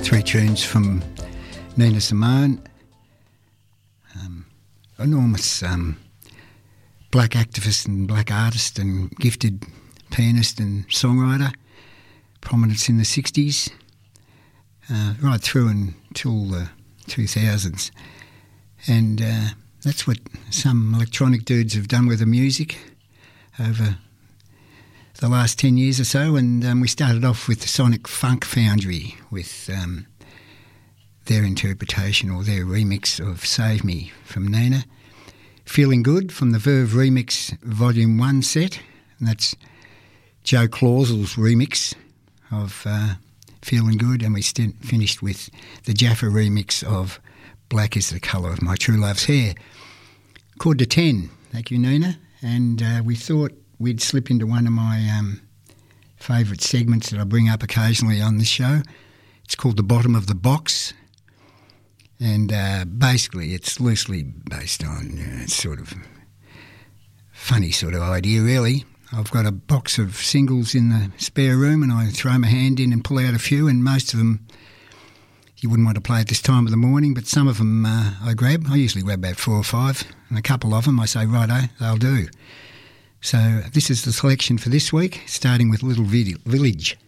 Three tunes from Nina Simone, enormous black activist and black artist and gifted pianist and songwriter, prominence in the 60s, right through until the 2000s. And that's what some electronic dudes have done with the music over the last 10 years or so. And we started off with the Sonic Funk Foundry with their interpretation or their remix of Save Me from Nina. Feeling Good from the Verve Remix Volume 1 set, and that's Joe Clausel's remix of Feeling Good, and we finished with the Jaffa remix of Black is the Colour of My True Love's Hair. Chord to 10, thank you, Nina, and we thought we'd slip into one of my favourite segments that I bring up occasionally on this show. It's called The Bottom of the Box. And basically it's loosely based on sort of funny sort of idea, really. I've got a box of singles in the spare room and I throw my hand in and pull out a few, and most of them you wouldn't want to play at this time of the morning, but some of them I grab. I usually grab about 4 or 5, and a couple of them I say, righto, they'll do. So this is the selection for this week, starting with Little Village.